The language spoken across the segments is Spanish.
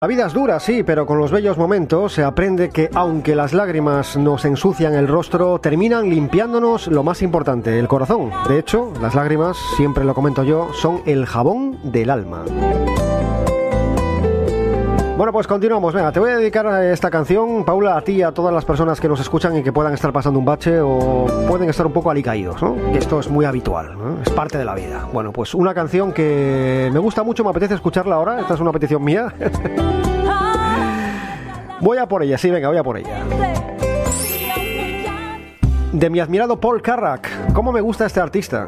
La vida es dura, sí, pero con los bellos momentos se aprende que aunque las lágrimas nos ensucian el rostro, terminan limpiándonos lo más importante, el corazón. De hecho, las lágrimas, siempre lo comento yo, son el jabón del alma. Bueno, pues continuamos. Venga, te voy a dedicar a esta canción, Paula, a ti y a todas las personas que nos escuchan y que puedan estar pasando un bache o pueden estar un poco alicaídos, ¿no? Esto es muy habitual, ¿no? Es parte de la vida. Bueno, pues una canción que me gusta mucho, me apetece escucharla ahora. Esta es una petición mía. Voy a por ella, sí, venga, voy a por ella. De mi admirado Paul Carrack. ¿Cómo me gusta este artista?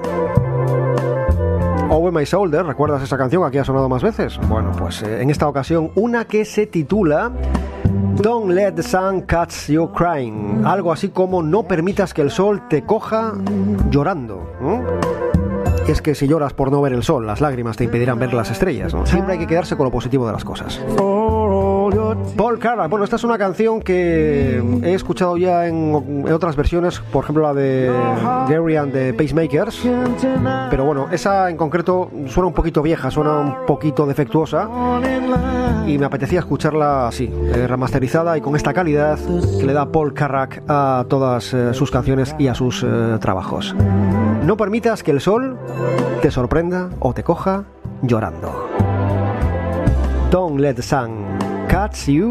Over My Shoulder, ¿recuerdas esa canción? Aquí ha sonado más veces. Bueno, pues en esta ocasión una que se titula Don't Let the Sun Catch You Crying. Algo así como no permitas que el sol te coja llorando, ¿no? Y es que si lloras por no ver el sol, las lágrimas te impedirán ver las estrellas, ¿no? Siempre hay que quedarse con lo positivo de las cosas. Paul Carrack, bueno, esta es una canción que he escuchado ya en otras versiones, por ejemplo la de Gary and the Pacemakers, pero bueno, esa en concreto suena un poquito vieja, suena un poquito defectuosa y me apetecía escucharla así, remasterizada y con esta calidad que le da Paul Carrack a todas sus canciones y a sus trabajos. No permitas que el sol te sorprenda o te coja llorando. Don't let the sun catch you